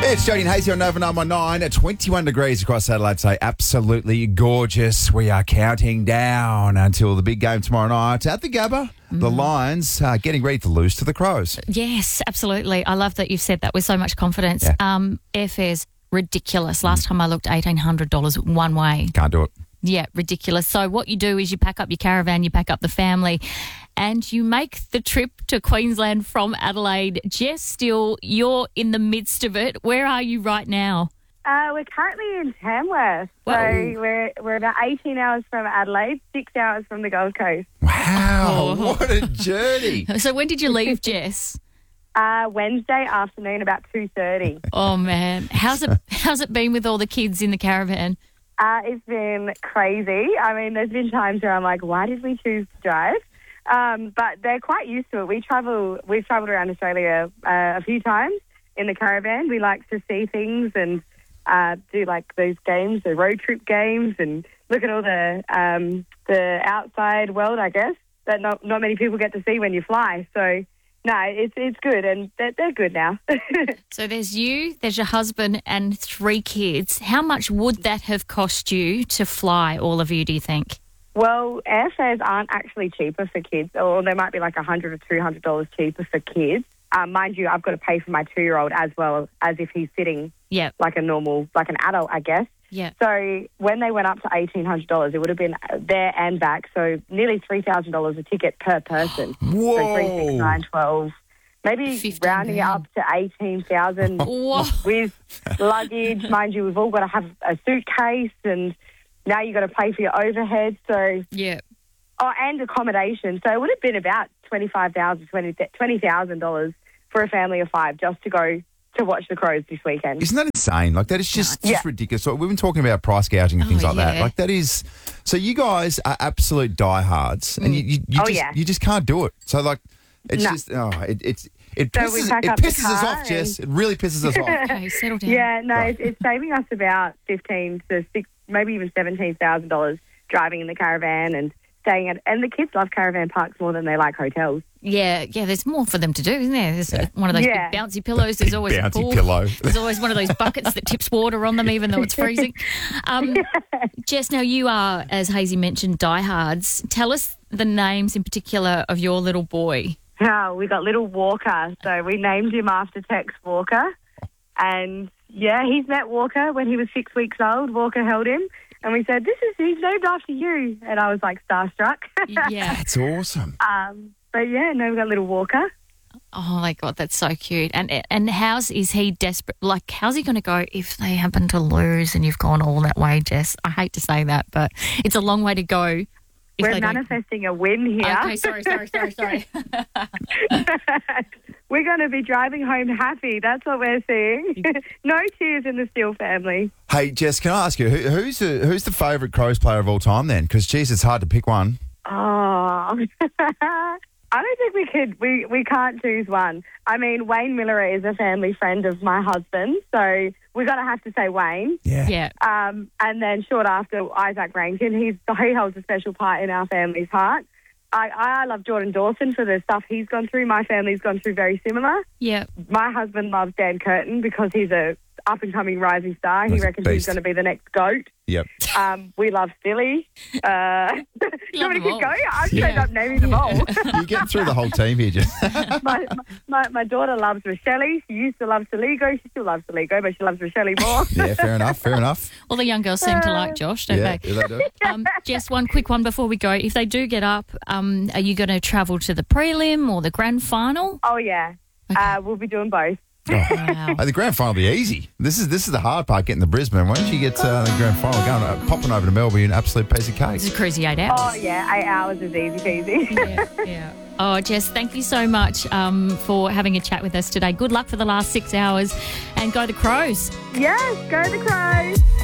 It's Jody and Hazy on Nova 919 at 21 degrees across Adelaide today. Absolutely gorgeous. We are counting down until the big game tomorrow night at the Gabba. The Lions getting ready to lose to the Crows. Yes, absolutely. I love that you've said that with so much confidence. Yeah. Airfare's ridiculous. Last time I looked, $1,800 one way. Can't do it. Yeah, ridiculous. So what you do is you pack up your caravan, you pack up the family, and you make the trip to Queensland from Adelaide. Jess Still, you're in the midst of it. Where are you right now? We're currently in Tamworth. Whoa. So we're about 18 hours from Adelaide, 6 hours from the Gold Coast. Wow, what a journey. So when did you leave, Jess? Wednesday afternoon, about 2:30. Oh, man. How's it been with all the kids in the caravan? It's been crazy. I mean, there's been times where I'm like, why did we choose to drive? But they're quite used to it. We've travelled around Australia a few times in the caravan. We like to see things and do like those games, the road trip games, and look at all the outside world, I guess, that not many people get to see when you fly. So, no, it's good, and they're good now. So there's you, there's your husband and 3 kids. How much would that have cost you to fly, all of you, do you think? Well, airfares aren't actually cheaper for kids, or they might be like $100 or $200 cheaper for kids. Mind you, I've got to pay for my 2-year-old as well as if he's sitting like an adult, I guess. Yeah. So when they went up to $1,800, it would have been there and back, so nearly $3,000 a ticket per person. Whoa. So 3, 6, 9, 12, maybe 15 rounding it up to 18,000 with luggage. Mind you, we've all got to have a suitcase, and now you've got to pay for your overhead. So yeah. Oh, and accommodation. So it would have been about $20,000 for a family of 5 just to go to watch the Crows this weekend. Isn't that insane? Like, that is just ridiculous. So we've been talking about price gouging and things like that. Like, that is... So you guys are absolute diehards, and you just can't do it. So, like, it's just... Oh, it pisses us off, Jess. It really pisses us off. Okay, settle down. Yeah, no, it's saving us about $15,000 to maybe even $17,000 driving in the caravan and staying at... And the kids love caravan parks more than they like hotels. Yeah, there's more for them to do, isn't there? There's one of those big bouncy pillows. There's always a pool. Pillow. There's always one of those buckets that tips water on them even though it's freezing. Jess, now you are, as Hazy mentioned, diehards. Tell us the names in particular of your little boy. Oh, we got little Walker. So we named him after Tex Walker. And, he's met Walker when he was 6 weeks old. Walker held him. And we said, he's named after you. And I was like starstruck. Yeah. That's awesome. But we've got little Walker. Oh my God, that's so cute. And is he desperate? Like, how's he going to go if they happen to lose and you've gone all that way, Jess? I hate to say that, but it's a long way to go. We're manifesting a win here. Okay, sorry. We're going to be driving home happy. That's what we're seeing. No tears in the Steele family. Hey, Jess, can I ask you, who's the favourite Crows player of all time then? Because, geez, it's hard to pick one. Oh, I don't think we can't choose one. I mean, Wayne Miller is a family friend of my husband, so we're going to have to say Wayne. Yeah. And then short after, Isaac Rankin. He holds a special part in our family's heart. I love Jordan Dawson for the stuff he's gone through. My family's gone through very similar. Yeah. My husband loves Dan Curtin because he's a up-and-coming rising star. He reckons he's going to be the next GOAT. Yep. We love Philly. You want me to keep going? I've ended up naming them all. You're getting through the whole team here, Jess. my daughter loves Rochelle. She used to love Saligo. She still loves Saligo, but she loves Rochelle more. Yeah, fair enough. All the young girls seem to like Josh, don't they? Yeah, they do. Just one quick one before we go. If they do get up, are you going to travel to the prelim or the grand final? Oh, yeah. Okay. We'll be doing both. Oh. Wow. The grand final will be easy. This is the hard part, getting to Brisbane. Once you get to the grand final, popping over to Melbourne, an absolute piece of cake. It's a crazy 8 hours. Oh, yeah, 8 hours is easy peasy. Yeah. Oh, Jess, thank you so much for having a chat with us today. Good luck for the last 6 hours and go the Crows. Yes, go the Crows.